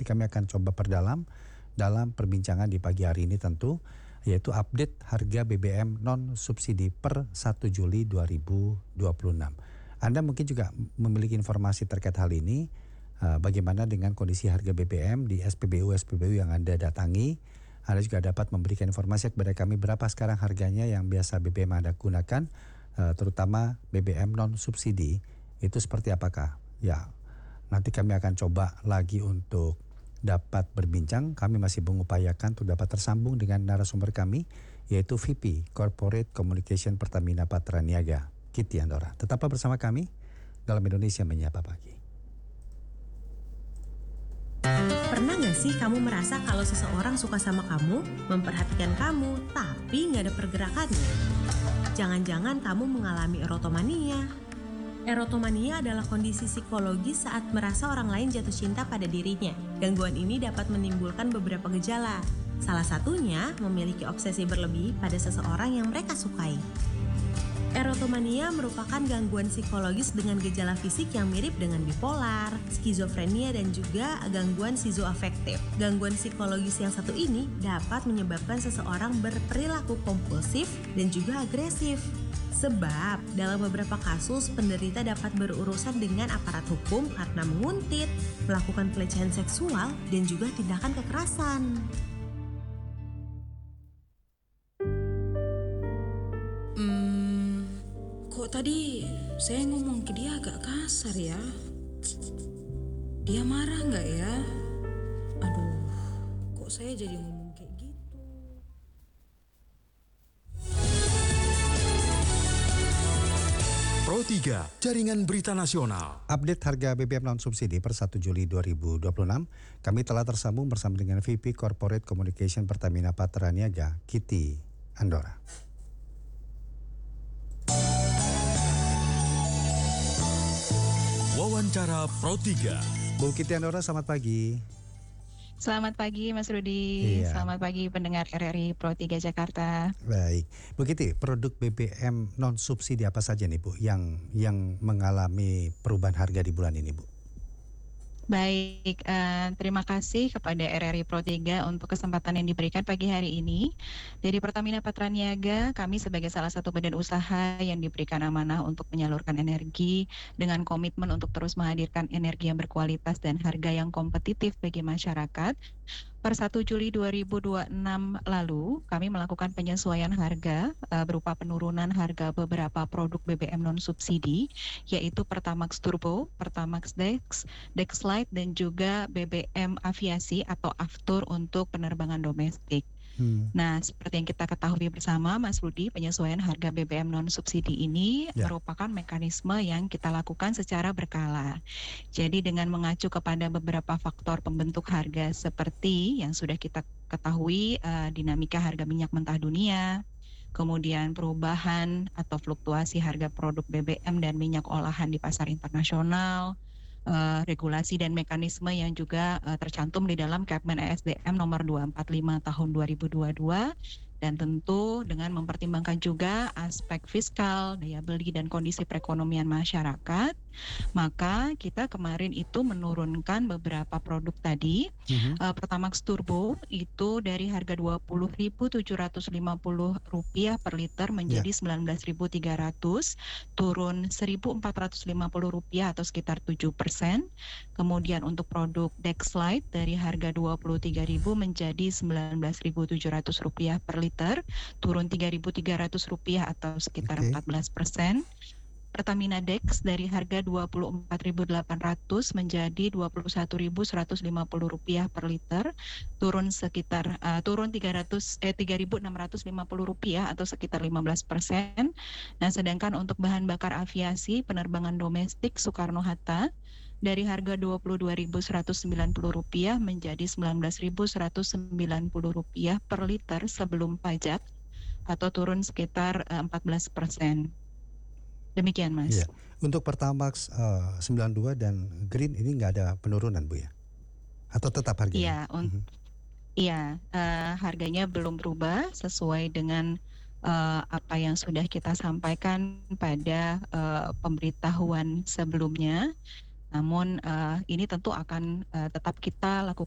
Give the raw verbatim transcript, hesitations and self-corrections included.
kami akan coba perdalam dalam perbincangan di pagi hari ini tentu, yaitu update harga B B M non-subsidi per satu Juli dua ribu dua puluh enam. Anda mungkin juga memiliki informasi terkait hal ini, uh, bagaimana dengan kondisi harga B B M di S P B U-S P B U yang Anda datangi. Anda juga dapat memberikan informasi kepada kami berapa sekarang harganya yang biasa B B M Anda gunakan, uh, terutama B B M non-subsidi, itu seperti apakah? Ya, nanti kami akan coba lagi untuk dapat berbincang. Kami masih mengupayakan untuk dapat tersambung dengan narasumber kami, yaitu V P Corporate Communication Pertamina Patraniaga, Kitty Andora. Tetaplah bersama kami dalam Indonesia Menyapa Pagi. Pernah gak sih kamu merasa kalau seseorang suka sama kamu, memperhatikan kamu, tapi gak ada pergerakannya? Jangan-jangan kamu mengalami erotomania. Erotomania adalah kondisi psikologis saat merasa orang lain jatuh cinta pada dirinya. Gangguan ini dapat menimbulkan beberapa gejala. Salah satunya memiliki obsesi berlebih pada seseorang yang mereka sukai. Erotomania merupakan gangguan psikologis dengan gejala fisik yang mirip dengan bipolar, skizofrenia, dan juga gangguan skizoafektif. Gangguan psikologis yang satu ini dapat menyebabkan seseorang berperilaku kompulsif dan juga agresif. Sebab dalam beberapa kasus penderita dapat berurusan dengan aparat hukum karena menguntit, melakukan pelecehan seksual, dan juga tindakan kekerasan. Hmm, kok tadi saya ngomong ke dia agak kasar ya? Dia marah nggak ya? Aduh, kok saya jadi ngomong kayak gitu? Pro tiga, Jaringan Berita Nasional. Update harga B B M non-subsidi per satu Juli dua ribu dua puluh enam. Kami telah tersambung bersama dengan V P Corporate Communication Pertamina Patraniaga, Kitty Andora. Wawancara Pro tiga. Bu Kitty Andora, selamat pagi. Selamat pagi Mas Rudi, Iya. Selamat pagi pendengar R R I Pro tiga Jakarta. Baik, Bu Kitty, produk B B M non-subsidi apa saja nih Bu yang yang mengalami perubahan harga di bulan ini Bu? Baik, uh, terima kasih kepada R R I Pro tiga untuk kesempatan yang diberikan pagi hari ini. Dari Pertamina Patraniaga, kami sebagai salah satu badan usaha yang diberikan amanah untuk menyalurkan energi dengan komitmen untuk terus menghadirkan energi yang berkualitas dan harga yang kompetitif bagi masyarakat. Per satu Juli dua ribu dua puluh enam lalu, kami melakukan penyesuaian harga uh, berupa penurunan harga beberapa produk B B M non-subsidi, yaitu Pertamax Turbo, Pertamax Dex, Dex Lite, dan juga B B M Aviasi atau Aftur untuk penerbangan domestik. Hmm. Nah, seperti yang kita ketahui bersama, Mas Rudi, penyesuaian harga B B M non-subsidi ini ya. merupakan mekanisme yang kita lakukan secara berkala. Jadi dengan mengacu kepada beberapa faktor pembentuk harga seperti yang sudah kita ketahui, uh, dinamika harga minyak mentah dunia, kemudian perubahan atau fluktuasi harga produk B B M dan minyak olahan di pasar internasional, Uh, regulasi dan mekanisme yang juga uh, tercantum di dalam Kepmen E S D M nomor dua ratus empat puluh lima tahun dua ribu dua puluh dua, dan tentu dengan mempertimbangkan juga aspek fiskal, daya beli, dan kondisi perekonomian masyarakat, maka kita kemarin itu menurunkan beberapa produk tadi. Mm-hmm. Uh, Pertamax Turbo itu dari harga dua puluh ribu tujuh ratus lima puluh rupiah per liter menjadi yeah. sembilan belas ribu tiga ratus, turun seribu empat ratus lima puluh rupiah atau sekitar tujuh persen. Kemudian untuk produk Dex Lite dari harga dua puluh tiga ribu menjadi sembilan belas ribu tujuh ratus rupiah per liter, turun tiga ribu tiga ratus rupiah atau sekitar okay. empat belas persen. Pertamina Dex dari harga dua puluh empat ribu delapan ratus menjadi dua puluh satu ribu seratus lima puluh rupiah per liter, turun sekitar uh, turun tiga ratus eh tiga ribu enam ratus lima puluh rupiah atau sekitar lima belas persen. Nah, sedangkan untuk bahan bakar aviasi penerbangan domestik Soekarno-Hatta dari harga dua puluh dua ribu seratus sembilan puluh rupiah menjadi sembilan belas ribu seratus sembilan puluh rupiah per liter sebelum pajak atau turun sekitar uh, empat belas persen. Demikian Mas. Ya. Untuk Pertamax uh, sembilan puluh dua dan Green ini nggak ada penurunan Bu ya? Atau tetap harganya? Iya, un- mm-hmm. Iya, uh, harganya belum berubah sesuai dengan uh, apa yang sudah kita sampaikan pada uh, pemberitahuan sebelumnya. Namun uh, ini tentu akan uh, tetap kita lakukan